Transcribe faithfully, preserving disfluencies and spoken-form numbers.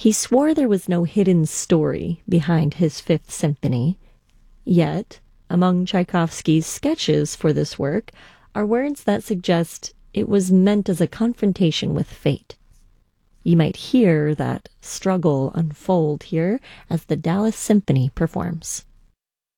He swore there was no hidden story behind his Fifth Symphony, yet among Tchaikovsky's sketches for this work are words that suggest it was meant as a confrontation with fate. You might hear that struggle unfold here as the Dallas Symphony performs.